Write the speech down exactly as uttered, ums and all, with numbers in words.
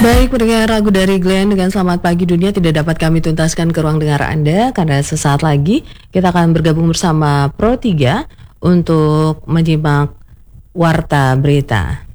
Baik, pendengar, lagu dari Glenn dengan Selamat Pagi Dunia tidak dapat kami tuntaskan ke ruang dengar Anda karena sesaat lagi kita akan bergabung bersama Pro tiga untuk menyimak Warta Berita.